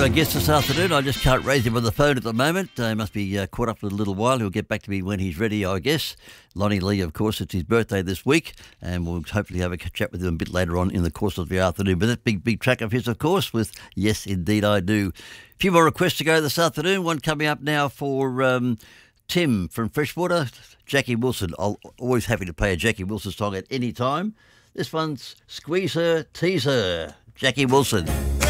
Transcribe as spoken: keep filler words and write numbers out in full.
our guest this afternoon. I just can't raise him on the phone at the moment. Uh, he must be uh, caught up in a little while. He'll get back to me when he's ready, I guess. Lonnie Lee, of course, it's his birthday this week, and we'll hopefully have a chat with him a bit later on in the course of the afternoon. But that big, big track of his, of course, with Yes, Indeed I Do. A few more requests to go this afternoon. One coming up now for um, Tim from Freshwater, Jackie Wilson. I'm always happy to play a Jackie Wilson song at any time. This one's Squeeze Her, Tease Her, Jackie Wilson.